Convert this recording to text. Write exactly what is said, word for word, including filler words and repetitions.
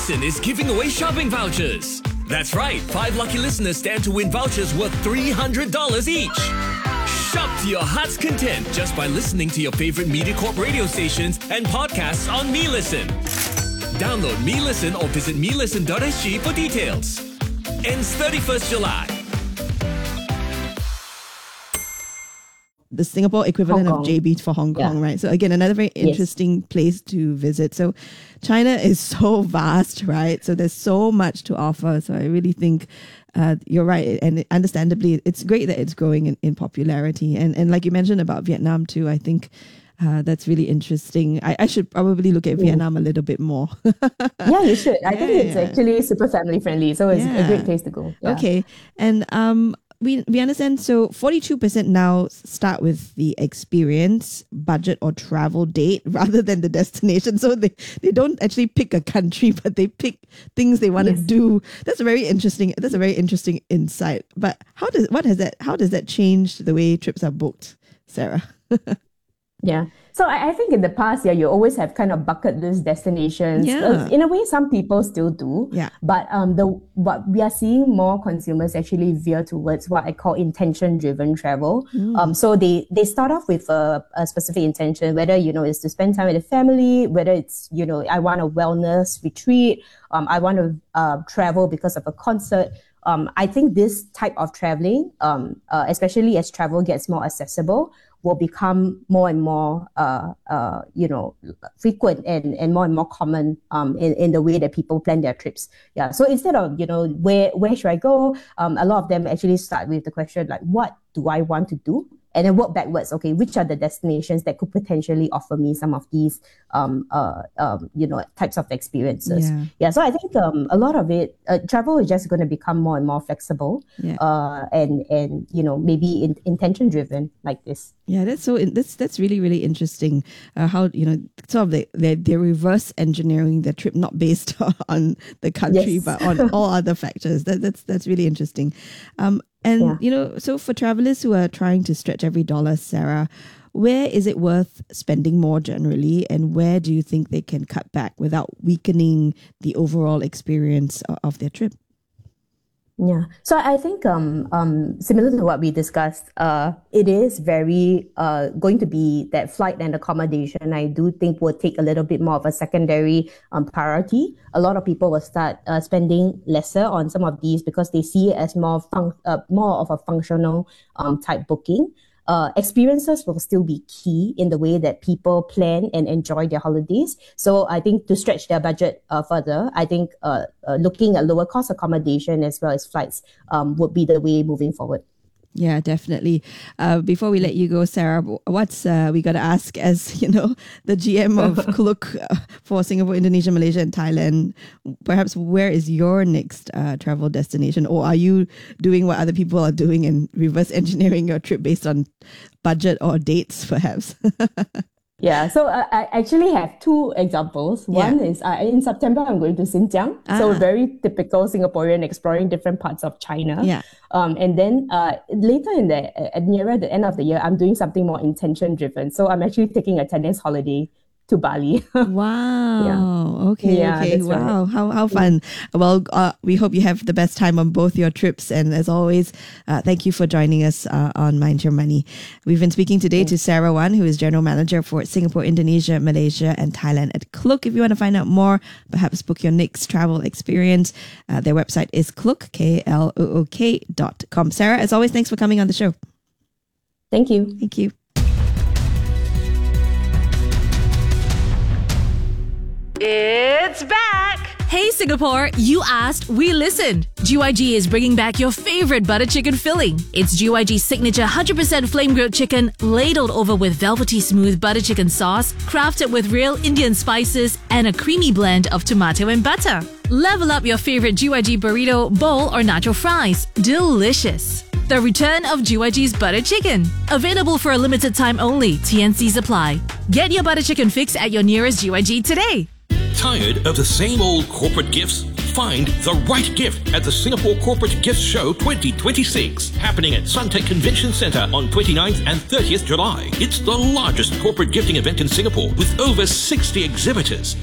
Listen is giving away shopping vouchers. That's right, five lucky listeners stand to win vouchers worth three hundred dollars each. Shop to your heart's content just by listening to your favorite MediaCorp radio stations and podcasts on MeListen. Download MeListen or visit me listen dot s g for details. Ends thirty-first July. The Singapore equivalent of J B for Hong Kong, yeah. right? So again, another very interesting yes. place to visit. So China is so vast, right? So there's so much to offer. So I really think uh, you're right. And understandably, it's great that it's growing in, in popularity. And and like you mentioned about Vietnam too, I think uh, that's really interesting. I, I should probably look at mm. Vietnam a little bit more. Yeah, you should. I yeah, think it's yeah. actually super family friendly. So it's yeah. a great place to go. Yeah. Okay. And um. We we understand, so forty-two percent now start with the experience, budget or travel date rather than the destination. So they, they don't actually pick a country, but they pick things they want yes. to do. That's a very interesting that's a very interesting insight. But how does what has that how does that change the way trips are booked, Sarah? Yeah. So I, I think in the past, yeah, you always have kind of bucket list destinations. Yeah. Uh, in a way, some people still do. Yeah. But um, the what we are seeing more consumers actually veer towards what I call intention-driven travel. Mm. Um, so they they start off with a, a specific intention, whether you know it's to spend time with the family, whether it's you know I want a wellness retreat, um, I want to uh, travel because of a concert. Um, I think this type of traveling, um, uh, especially as travel gets more accessible, will become more and more, uh, uh, you know, frequent and, and more and more common um, in, in the way that people plan their trips. Yeah. So instead of, you know, where where should I go? Um, a lot of them actually start with the question like, what do I want to do? And then work backwards. Okay, which are the destinations that could potentially offer me some of these, um, uh, um, you know, types of experiences? Yeah. yeah so I think um, a lot of it, uh, travel is just going to become more and more flexible, yeah. uh, and and you know maybe in, intention driven like this. Yeah, that's so. That's that's really really interesting. Uh, how you know sort of they they they're reverse engineering their trip, not based on the country, yes. but on all other factors. That that's that's really interesting. Um. And, yeah. you know, so for travelers who are trying to stretch every dollar, Sarah, where is it worth spending more generally? And where do you think they can cut back without weakening the overall experience of their trip? Yeah. So I think um um similar to what we discussed, uh it is very uh going to be that flight and accommodation. I do think will take a little bit more of a secondary um priority. A lot of people will start uh, spending lesser on some of these because they see it as more fun- uh, more of a functional um type booking. Uh, experiences will still be key in the way that people plan and enjoy their holidays. So I think to stretch their budget uh, further, I think uh, uh, looking at lower cost accommodation as well as flights um, would be the way moving forward. Yeah, definitely. Uh, before we let you go, Sarah, what's uh, we got to ask as, you know, the G M of Klook uh, for Singapore, Indonesia, Malaysia and Thailand, perhaps where is your next uh, travel destination? Or are you doing what other people are doing and reverse engineering your trip based on budget or dates, perhaps? Yeah, so uh, I actually have two examples. One yeah. is uh, in September, I'm going to Xinjiang. Ah. So very typical Singaporean exploring different parts of China. Yeah. Um, and then uh, later in the, uh, nearer the end of the year, I'm doing something more intention driven. So I'm actually taking a tennis holiday to Bali. Wow. Yeah. Okay. Yeah, okay. Wow. Right. How how fun. Well, uh, we hope you have the best time on both your trips. And as always, uh, thank you for joining us uh, on Mind Your Money. We've been speaking today Thanks. to Sarah Wan, who is General Manager for Singapore, Indonesia, Malaysia and Thailand at Klook. If you want to find out more, perhaps book your next travel experience, uh, their website is klook, K L O O K dot com. Sarah, as always, thanks for coming on the show. Thank you. Thank you. It's back! Hey Singapore, you asked, we listened. G Y G is bringing back your favorite butter chicken filling. It's G Y G's signature one hundred percent flame grilled chicken, ladled over with velvety smooth butter chicken sauce, crafted with real Indian spices and a creamy blend of tomato and butter. Level up your favorite G Y G burrito, bowl or nacho fries. Delicious. The return of G Y G's butter chicken. Available for a limited time only. T N Cs apply. Get your butter chicken fix at your nearest G Y G today. Tired of the same old corporate gifts? Find the right gift at the Singapore Corporate Gift Show twenty twenty-six, happening at Suntec Convention Centre on twenty-ninth and thirtieth July. It's the largest corporate gifting event in Singapore with over sixty exhibitors.